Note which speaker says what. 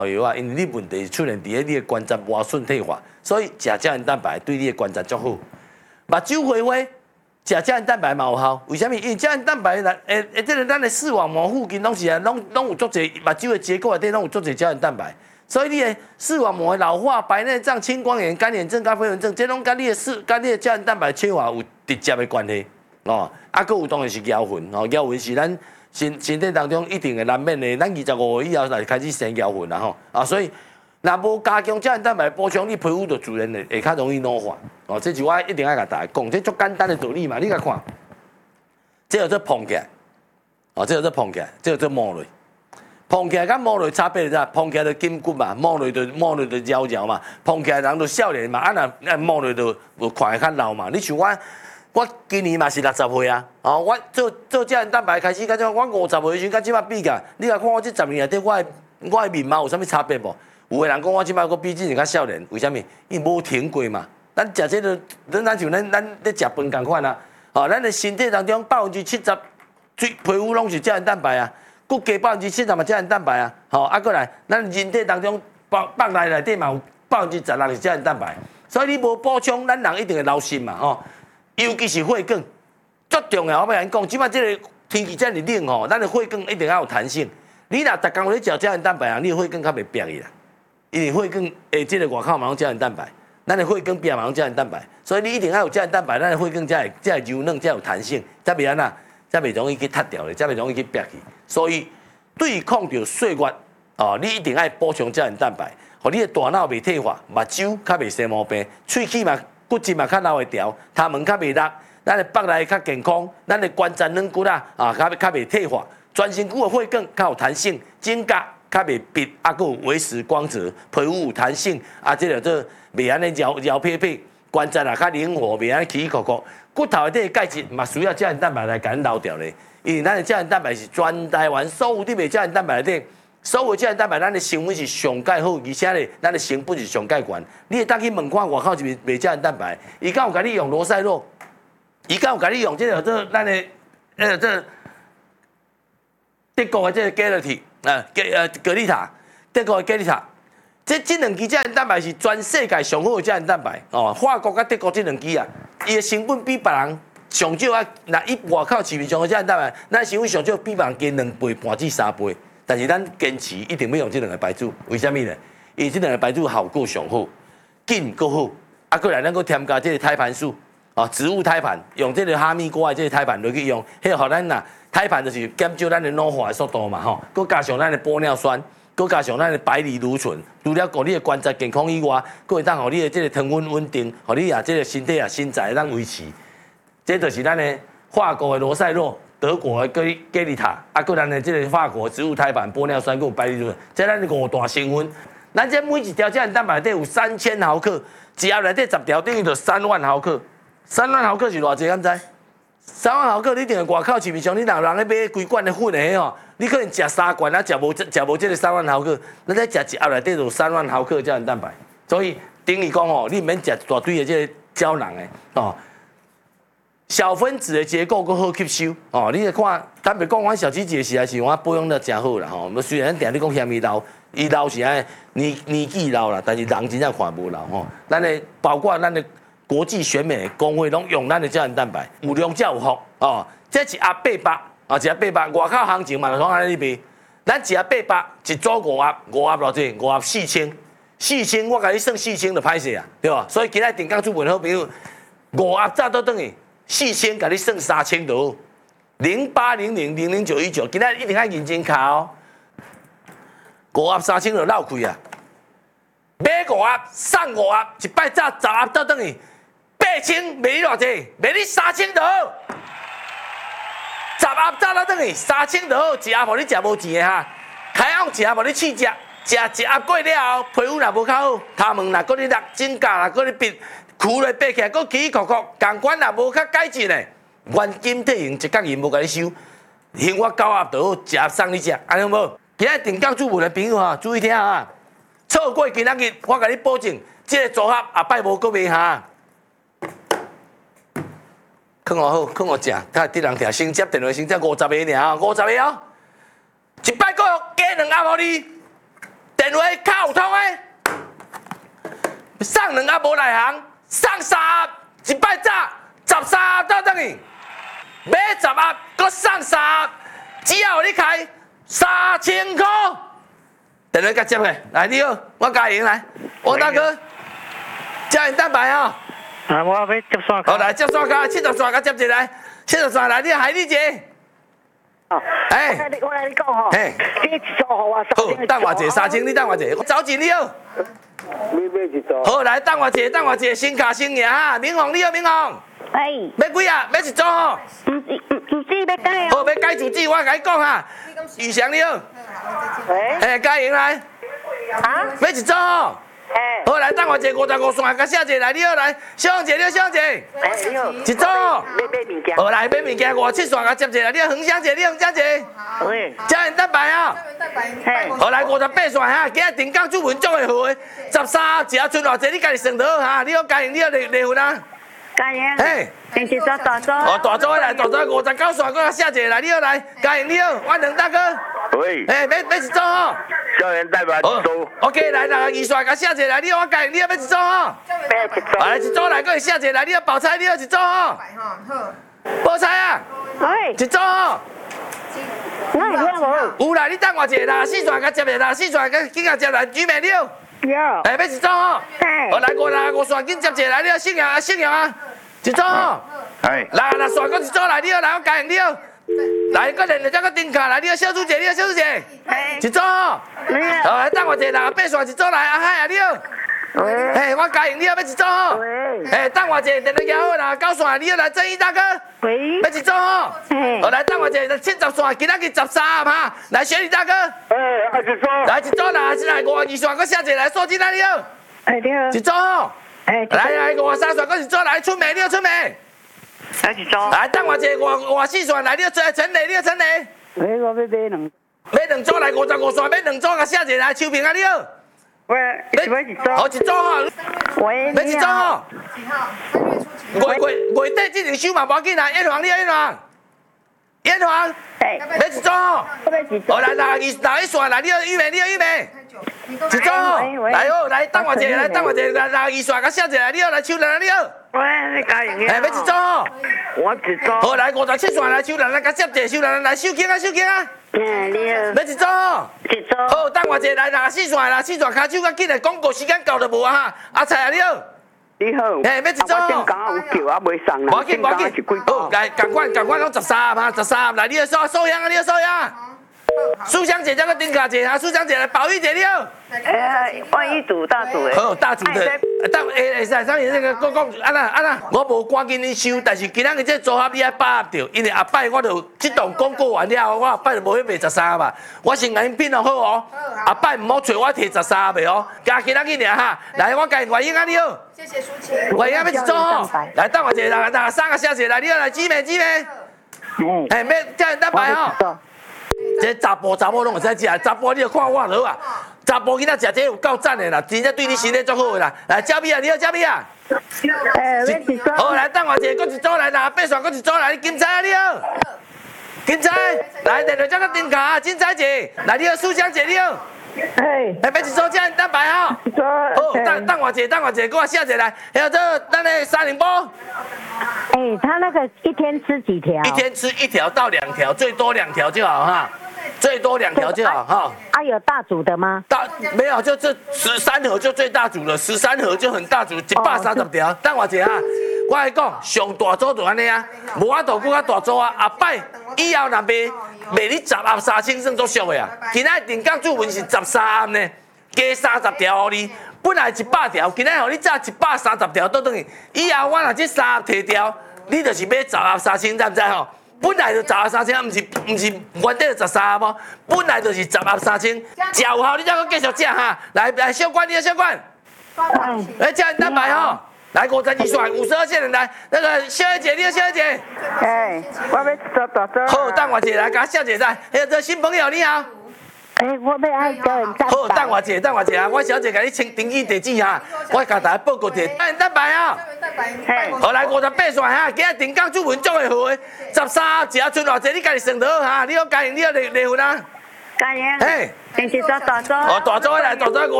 Speaker 1: 药啊，因为你问题出现伫咧你的关节磨损退化，所以食胶原蛋白对你的关节足好。目睭花花，食胶原蛋白嘛有效，为什么？因为胶原蛋白这个咱的视网膜附近拢是啊，拢有足侪目睭的结构内底拢有足侪胶原蛋白。 所以你的视网膜的老化、白内障、青光眼、干眼症、甲飞蚊症，这拢甲你的胶原蛋白缺乏有直接的关系哦。啊，佫有当然是咬痕哦，咬痕是咱身体当中一定会难免的。咱25岁以后才开始生咬痕啦吼啊，所以若无加强胶原蛋白补充，你皮肤就自然会较容易老化哦。这是我一定要甲大家讲，这足简单的道理嘛。你甲看，这叫做膨起来哦，这叫做膨起来，这叫做磨落。 膨起来甲摸落差别是啥？膨起来就筋骨嘛，摸落就摇摇嘛。膨起来人就少年嘛，啊若摸落就看会较老嘛。你像我今年嘛是60岁啊，哦，我做胶原蛋白开始，到即我50岁时阵，甲即摆比较，你来看我这10年内底，我的面貌有啥物差别无？有个人讲我即摆佫比之前较少年，为虾米？伊无停过嘛。咱食这个，咱像咱咧食饭共款啊，哦，咱的身体当中70%皮肤拢是胶原蛋白啊。 佮加70%嘛胶原蛋白啊，吼，啊，过来，咱人体当中腹内底嘛有16%是胶原蛋白，所以你无补充，咱人一定会老心嘛，吼，尤其是血管，最重要。我要讲，即摆这个天气这么冷吼，咱的血管一定要有弹性。你若逐工咧食胶原蛋白啊，你的血管较袂瘪去啦，因为血管诶，这个外口嘛拢胶原蛋白，咱的血管壁嘛拢胶原蛋白，所以你一定要有胶原蛋白，咱的血管才会柔软，才有弹性，才袂安那。 才袂容易去塌掉咧，才袂容易去瘪去。所以对抗着岁月哦，你一定要补充胶原蛋白，互你的大脑袂退化，目睭较袂生毛病，喙齿嘛骨质嘛较留会调，头毛较袂落，咱的腹内较健康，咱的关节软骨啊较袂退化，全身躯的血管较有弹性，指甲较袂闭，啊，佮有维持光泽，皮肤有弹性，啊，这个做袂安尼摇撇撇，关节也较灵活，袂安尼起起伏伏。 骨头内底钙质嘛需要胶原蛋白来甲咱留掉咧，因为咱的胶原蛋白是全台湾所有伫卖胶原蛋白内底，所有胶原蛋白咱的成分是上介好，而且咧咱的成本是上介悬。你会当去问看外口是卖胶原蛋白，伊敢有甲你用罗塞洛，伊敢有甲你用这个咱的这德国的这个 Galati 格丽塔，德国的格丽塔。 这两支胶原蛋白是全世界上好的胶原蛋白哦，法国甲德国这两支啊，伊的成本比别人上少啊，那伊外口市面上的胶原蛋白，咱成本上少比别人加2倍半至3倍，但是咱坚持一定要用这两个牌子，为什么呢？因为这两个牌子效果上好，紧够好，啊，过来咱佫添加这个胎盘素啊，植物胎盘，用这个哈密瓜的这个胎盘落去用，迄互咱呐胎盘就是减少咱的老化的速度嘛吼，佫加上咱的玻尿酸。 佮加上咱的白藜芦醇，除了互你的关节健康以外，佮会当互你的这个糖分稳定，互你啊这个身体啊身材当维持。这就是咱的法国的罗塞洛，德国的格丽塔，啊，佮咱的这个法国植物胎盘、玻尿酸佮白藜芦醇，这咱5大成分。咱这每一条胶原蛋白内底有3000毫克，一盒内底10条等于就3万毫克。3万毫克是偌济？敢知？3万毫克，你定个外口市面上，你若人咧买规罐的粉的吼。 你可能食3罐啊，食无这个3万毫克，咱再食一盒内底就3万毫克胶原蛋白，所以等于讲哦，你免食一大堆的这个胶囊的哦，小分子的结构佫好吸收哦。你来看，坦白讲，我小姐姐时啊是我保养得真好啦吼。虽然咱定咧讲嫌伊老，伊老是安年纪老啦，但是人真正看无老吼。咱的包括咱的国际选美工会拢用咱的胶原蛋白，有量才有福哦。这一盒800。 啊，一盒800，外口行情嘛，就讲安尼卖。咱一盒800，一组5盒偌济？5盒4000，4000我甲你算4000就歹势啊，对吧？所以今仔定岗主问好朋友，5盒早倒等于4000，甲你算3000就好。0800000919，今仔一定要认真卡哦。5盒3000就闹开啊！买5盒送5盒，一摆早10盒倒等于8000，卖你偌济？卖你3000就好。 10盒早到等于3000就好，一盒互你食无钱的哈。开后一盒互你试食，食一盒过了后，皮肤若无较好，头毛若搁咧落，指甲若搁咧闭，蛀咧闭起来，搁起起壳壳，感官若无较改进咧，原金体型一角银无甲你收，还我9盒就好，一盒送你食，安尼无？今仔定岗主问的朋友哈，注意听啊！错过今仔日，我甲你保证，这个组合后摆无搁卖哈。 放我好，放我食，睇啲人听先接电话，先接50个尔，50个哦，一摆个加2盒互你， 电话卡有通诶，送两盒无内行，送3盒，一摆早13盒倒转去，买10盒，搁送3盒，只要你开3000块。电话甲接下，来你好，我加赢来，王大哥，胶原蛋白哦。
Speaker 2: 啊，我要接线卡。
Speaker 1: 好来接线卡，70线甲接一来，70线来，你海你姐。
Speaker 2: 哦，我来你讲吼，你一组互我
Speaker 1: 好，等我一下3000，你等我一下，我走钱你好。
Speaker 2: 你买一组。
Speaker 1: 好来，等我一下，新卡新赢哈，明宏你好，明宏。
Speaker 3: 哎，
Speaker 1: 要几啊？要一组吼。
Speaker 3: 主旨要改
Speaker 1: 好，要改主旨，我甲你讲哈。宇翔你好。加赢来。
Speaker 3: 啊？
Speaker 1: 要一组吼。好来，等我一下55线，甲写一来，你好来，小红姐你好，小红姐。
Speaker 2: 你好。
Speaker 1: 一组。
Speaker 2: 要物件。
Speaker 1: 好来，买物件57线甲接一来，你好，恒香姐，你好，恒香姐。
Speaker 2: 喂。
Speaker 1: 胶原蛋白啊。好来58线哈，今日定岗主文总会好诶，13只要剩偌济，你家己算得好哈。你好，嘉颖，你好，丽芬啊。
Speaker 3: 嘉颖。
Speaker 1: 嘿。
Speaker 3: 先一组大组。
Speaker 1: 哦，大组来，大组59线，搁写一个来，你好来，嘉颖你好，我两大哥。
Speaker 4: 喂。
Speaker 1: 要一组吼。
Speaker 4: 胶原蛋白一组。
Speaker 1: OK， 来62线，甲写一个来，你好，我嘉颖，你好，要一组吼。
Speaker 2: 要一组。
Speaker 1: 来一组来，搁写一个来，你好，包菜，你好，一组吼。包菜啊。
Speaker 3: 喂。
Speaker 1: 一组吼。
Speaker 3: 我会听无？
Speaker 1: 有啦，你等我一下，64线甲接下64线甲紧甲接来，举名了。
Speaker 3: 有。
Speaker 1: 要一组吼。
Speaker 3: 嘿。
Speaker 1: 好来55线紧接一个来，你好，姓杨啊，姓杨啊，一组吼。
Speaker 4: 哎。
Speaker 1: 来线搁一组来，你好，来我嘉颖你好。来，搁连再搁丁卡来，你好，小朱姐，你好，小朱姐。一组吼。好来，等我一下，8线一组来，阿海啊，你好。嘿，我嘉颖你好，要一组吼。嘿，等我一下，电话摇好啦，9线你好来，正义大哥。
Speaker 3: 喂。
Speaker 1: 要一组吼。好来，等我一下，70线，今仔日13盒哈，来雪莉大哥。
Speaker 4: 一组。
Speaker 1: 来一组来52线，搁写一个来，数字来你好。
Speaker 3: 你好。
Speaker 1: 一组吼。
Speaker 3: 哎。
Speaker 1: 来53线，搁一组来，春梅你好，春梅。
Speaker 2: 来一组。
Speaker 1: 来，等我一下54线来，你好，陈雷你好，陈雷。
Speaker 3: 喂，我要买两。
Speaker 1: 买两组来55线，买两组甲写一个来，秋萍啊你好。
Speaker 2: 喂，要一组。
Speaker 1: 好一组吼。
Speaker 3: 喂，
Speaker 1: 要一组吼。
Speaker 5: 几号？3月初几号？
Speaker 1: 月底进行收嘛，无要紧啦。燕皇你好，燕皇。燕皇。
Speaker 3: 哎。
Speaker 1: 要一组吼。
Speaker 3: 我要一组。
Speaker 1: 好来61线来，你好，玉梅你好，玉梅。一组吼。来好，来等我一下，来等我一下，来62线甲写一个来，你好，来秋兰你好。
Speaker 2: 喂，你嘉颖。
Speaker 1: 要一组吼。
Speaker 2: 我一组。
Speaker 1: 好来57线来，秋兰来甲接一个，秋兰来收经啊，收经啊。
Speaker 3: 你好。
Speaker 1: 要一组吼。
Speaker 3: 一组。
Speaker 1: 好，等我一下来64线啦，4线骹手较紧嘞，广告时间到就无啊哈。阿菜啊你好。
Speaker 2: 你好。
Speaker 1: 要一组。
Speaker 2: 我正讲有叫啊，袂送啦。
Speaker 1: 无紧无紧。好，来赶快拢13盒哈，13盒来，你好收香啊，你好收香。苏香姐加个丁卡姐啊，苏香姐来，宝玉姐你好。
Speaker 2: 万一组大组的。
Speaker 1: 好，大组的，上那个讲安那，我无赶紧你收，但是今仔日这组合你爱把握着，因为后摆我就这档广告完了，我后摆就无去卖13盒嘛，我先甲因拼落好哦，后摆唔好找我摕13盒的哦，加今仔日尔哈，来我甲外英啊你好，
Speaker 5: 谢谢舒淇。
Speaker 1: 外英要一组吼，来等我一下，来3个小姐来，你好来姊妹，哎，要胶原蛋白吼。这查甫拢会使食，查甫你就看我就好啊。查甫囡仔食这有够赞的啦，真正对你身体足好的啦。来，焦米啊，你好，焦米啊。
Speaker 3: 要一组。
Speaker 1: 好，来等我一下，搁一组来，8线搁一组来，金彩啊，你好。金彩，来，电话叫个丁卡，金彩姐，来你好，苏香姐你好。
Speaker 3: 哎。
Speaker 1: 要一组胶原蛋白吼。好，等我一下，给我写一下来。还有这咱的30波。
Speaker 3: 哎，他那个一天吃几条？
Speaker 1: 一天吃1条到2条，最多2条就好哈。最多2条就好哈。
Speaker 3: 啊，有大组的吗？
Speaker 1: 没有，就这13盒就最大组了，13盒就很大组，130条。等我一下，我来讲，上大组就安尼啊，无法度搁较大组啊。后摆以后若卖你10盒3000算足俗的啊。今仔定岗主文是13盒呢，加30条给你。本来100条，今仔互你炸130条倒转去。以后我若这3盒摕掉，你就是买10盒3000，知唔知吼？本来就10盒3000，唔是原底就13盒无，本来就是10盒3000，食有效你再搁继续食哈。来，小冠你好，小冠，来胶原蛋白吼，来52线52线来，那个小姐你好，小姐，
Speaker 2: 哎，我要做大组。
Speaker 1: 好，等我一下来，甲小姐在，还有这新朋友你好。
Speaker 3: 哎，我要爱胶原蛋白。
Speaker 1: 好，等我一下，我小姐甲你登记地址哈，我甲大家报告一下胶原蛋白啊。好来58线哈，今日定岗主文总会好的，13只要剩偌济，你家己算得好哈。你好，嘉颖，你好，丽芬啊。
Speaker 3: 嘉颖。
Speaker 1: 嘿。
Speaker 2: 星期三大早。
Speaker 1: 哦，大早来，大早